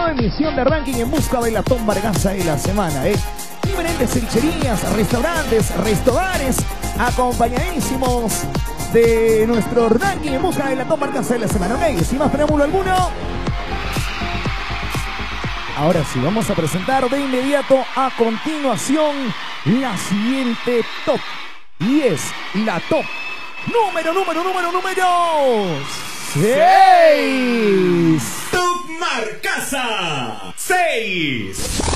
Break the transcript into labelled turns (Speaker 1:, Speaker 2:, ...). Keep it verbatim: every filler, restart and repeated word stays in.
Speaker 1: nueva emisión de ranking en busca de la Tom Vargas de la semana, ¿eh? Diferentes cevicherías, restaurantes, restaurantes, acompañadísimos de nuestro ranking en busca de la Tom Vargas de la semana, ¿ok? Sin más preámbulo alguno, ahora sí, vamos a presentar de inmediato a continuación la siguiente top. Y es la top número, número, número, número seis.
Speaker 2: Top Marcasa seis.